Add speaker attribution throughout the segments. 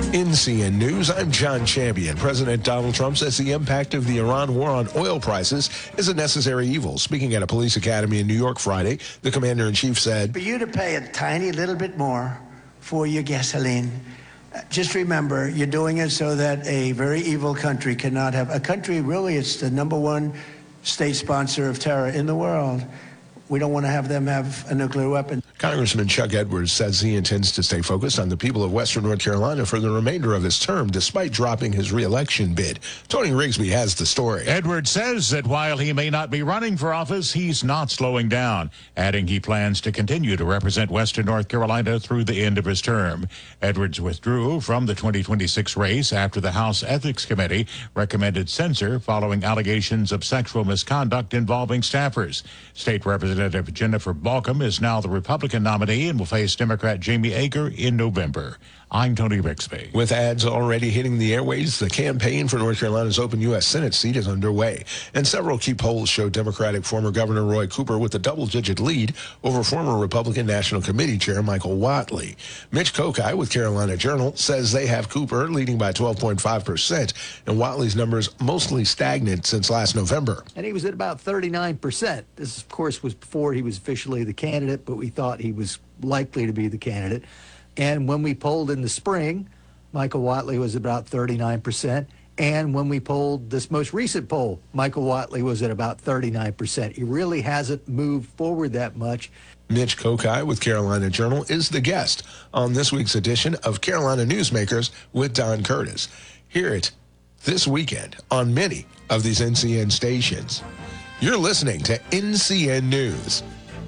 Speaker 1: NCN News, I'm John Champion. President Donald Trump says the impact of the Iran war on oil prices is a necessary evil. Speaking at a police academy in New York Friday, the commander-in-chief said,
Speaker 2: "For you to pay a tiny little bit more for your gasoline, just remember, you're doing it so that a very evil country cannot have a country. Really, it's the #1 state sponsor of terror in the world. We don't want to have them have a nuclear weapon."
Speaker 1: Congressman Chuck Edwards says he intends to stay focused on the people of Western North Carolina for the remainder of his term, despite dropping his re-election bid. Tony Rigsby has the story.
Speaker 3: Edwards says that while he may not be running for office, he's not slowing down, adding he plans to continue to represent Western North Carolina through the end of his term. Edwards withdrew from the 2026 race after the House Ethics Committee recommended censure following allegations of sexual misconduct involving staffers. State Representative Jennifer Balcom is now the Republican nominee and will face Democrat Jamie Ager in November. I'm Tony Rigsby.
Speaker 1: With ads already hitting the airwaves, the campaign for North Carolina's open U.S. Senate seat is underway, and several key polls show Democratic former Governor Roy Cooper with a double-digit lead over former Republican National Committee Chair Michael Whatley. Mitch Kokai with Carolina Journal says they have Cooper leading by 12.5%, and Whatley's numbers mostly stagnant since last November.
Speaker 4: And he was at about 39%. This, of course, was before he was officially the candidate, but we thought he was likely to be the candidate. And when we polled in the spring, Michael Whatley was about 39%. And when we polled this most recent poll, Michael Whatley was at about 39%. He really hasn't moved forward that much.
Speaker 1: Mitch Kokai with Carolina Journal is the guest on this week's edition of Carolina Newsmakers with Don Curtis. Hear it this weekend on many of these NCN stations. You're listening to NCN News.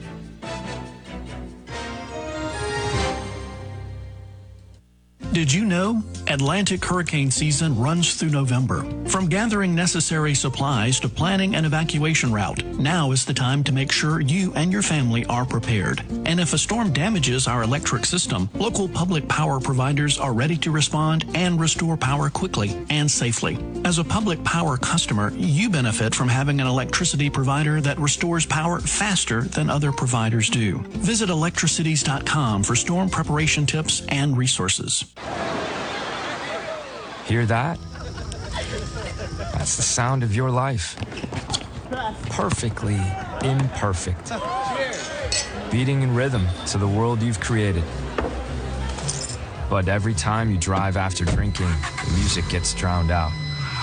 Speaker 5: Did you know? Atlantic hurricane season runs through November. From gathering necessary supplies to planning an evacuation route, now is the time to make sure you and your family are prepared. And if a storm damages our electric system, local public power providers are ready to respond and restore power quickly and safely. As a public power customer, you benefit from having an electricity provider that restores power faster than other providers do. Visit electricities.com for storm preparation tips and resources.
Speaker 6: Hear that? That's the sound of your life. Perfectly imperfect. Beating in rhythm to the world you've created. But every time you drive after drinking, the music gets drowned out.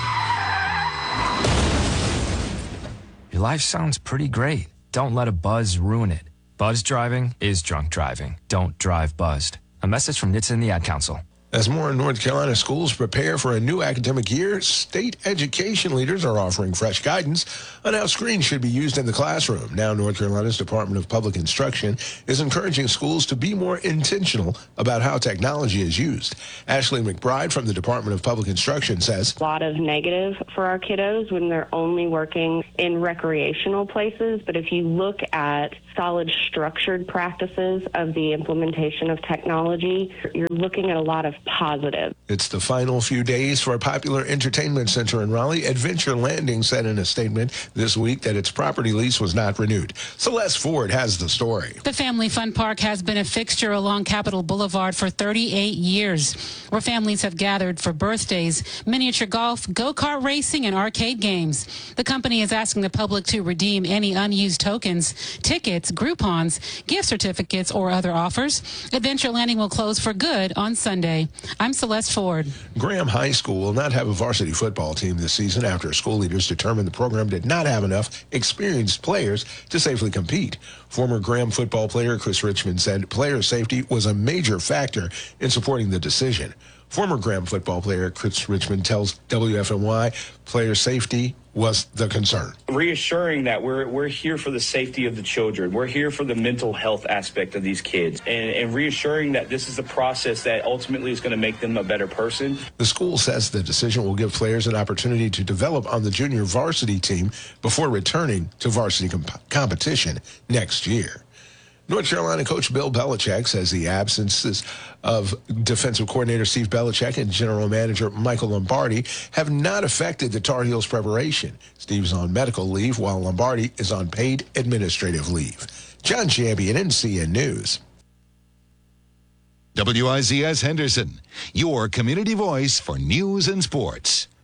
Speaker 6: Your life sounds pretty great. Don't let a buzz ruin it. Buzz driving is drunk driving. Don't drive buzzed. A message from NHTSA and the Ad Council.
Speaker 1: As more North Carolina schools prepare for a new academic year, state education leaders are offering fresh guidance on how screens should be used in the classroom. Now, North Carolina's Department of Public Instruction is encouraging schools to be more intentional about how technology is used. Ashley McBride from the Department of Public Instruction says,
Speaker 7: a lot of negative for our kiddos when they're only working in recreational places. But if you look at solid structured practices of the implementation of technology, you're looking at a lot of positive.
Speaker 1: It's the final few days for a popular entertainment center in Raleigh. Adventure Landing said in a statement this week that its property lease was not renewed. Celeste Ford has the story.
Speaker 8: The Family Fun Park has been a fixture along Capitol Boulevard for 38 years, where families have gathered for birthdays, miniature golf, go-kart racing, and arcade games. The company is asking the public to redeem any unused tokens, tickets, Groupons, gift certificates, or other offers. Adventure Landing will close for good on Sunday. I'm Celeste Ford.
Speaker 1: Graham High School will not have a varsity football team this season after school leaders determined the program did not have enough experienced players to safely compete. Former Graham football player Chris Richmond said player safety was a major factor in supporting the decision. Former Graham football player Chris Richmond tells WFNY player safety was the concern.
Speaker 9: Reassuring that we're here for the safety of the children. We're here for the mental health aspect of these kids, and reassuring that this is a process that ultimately is going to make them a better person.
Speaker 1: The school says the decision will give players an opportunity to develop on the junior varsity team before returning to varsity competition next year. North Carolina coach Bill Belichick says the absences of defensive coordinator Steve Belichick and general manager Michael Lombardi have not affected the Tar Heels' preparation. Steve's on medical leave while Lombardi is on paid administrative leave. John Champion, NCN News.
Speaker 10: WIZS Henderson, your community voice for news and sports.